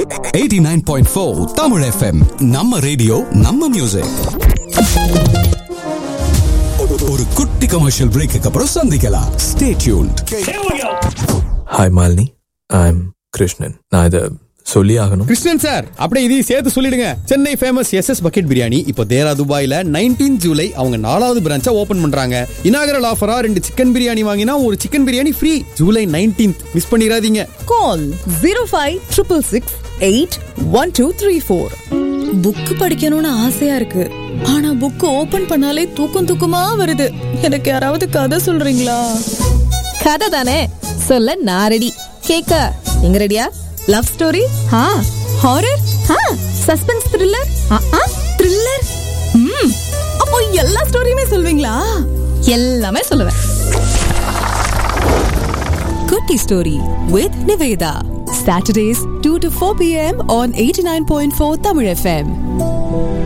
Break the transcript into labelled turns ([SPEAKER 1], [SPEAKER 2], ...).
[SPEAKER 1] 89.4 Tamil FM. நம்ம radio நம்ம music. ஒரு குட்டி கமர்ஷியல் பிரேக்கு அப்புறம் சந்திக்கலாம். Stay tuned.
[SPEAKER 2] Hi Malini, I am Krishnan. நான் இதை சொல்லி ஆகணும்.
[SPEAKER 3] கிருஷ்ணன் சார், அப்படியே இதையும் சேர்த்து சொல்லிடுங்க. Chennai famous SS bucket biryani இப்போ தேரா துபாயில 19 ஜூலை அவங்க 4வது பிரான்ச்சை ஓபன் பண்றாங்க. இனாகரல் ஆஃபரா 2 சிக்கன் பிரியாணி வாங்கினா ஒரு chicken biryani free. July 19th miss பண்ணிடாதீங்க.
[SPEAKER 4] கால் 0566681234. புக் படிக்கணும்னு ஆசையா இருக்கு, ஆனா புக் ஓபன் பண்ணாலே தூக்கமா வருது. எனக்கு யாராவது கதை சொல்றீங்களா? கதை தானே சொல்ல நான் ரெடி. கேக்க நீங்க ரெடியா? Love story, horror, suspense, thriller, thriller. அப்போ எல்லா ஸ்டோரியுமே சொல்வீங்களா? எல்லாமே சொல்லுவேன். குட்டி story with Nivetha. Saturdays 2 to 4 p.m. on 89.4 Tamil FM.